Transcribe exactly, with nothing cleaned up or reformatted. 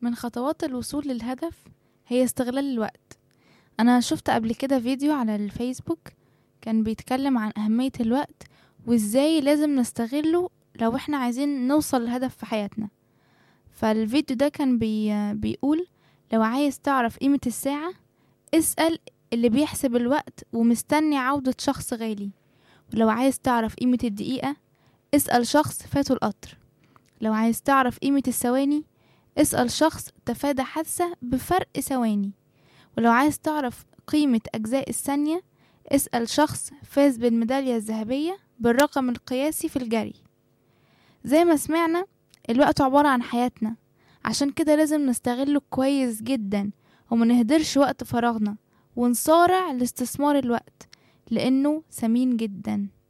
من خطوات الوصول للهدف هي استغلال الوقت. أنا شفت قبل كده فيديو على الفيسبوك كان بيتكلم عن أهمية الوقت وإزاي لازم نستغله لو إحنا عايزين نوصل لهدف في حياتنا. فالفيديو ده كان بي بيقول لو عايز تعرف قيمة الساعة اسأل اللي بيحسب الوقت ومستني عودة شخص غالي، ولو عايز تعرف قيمة الدقيقة اسأل شخص فاته القطر، لو عايز تعرف قيمة الثواني اسأل شخص تفادى حادثة بفرق ثواني، ولو عايز تعرف قيمة أجزاء الثانية اسأل شخص فاز بالميدالية الذهبية بالرقم القياسي في الجري. زي ما سمعنا الوقت عبارة عن حياتنا، عشان كده لازم نستغله كويس جدا وما نهدرش وقت فراغنا ونصارع لاستثمار الوقت لأنه ثمين جدا.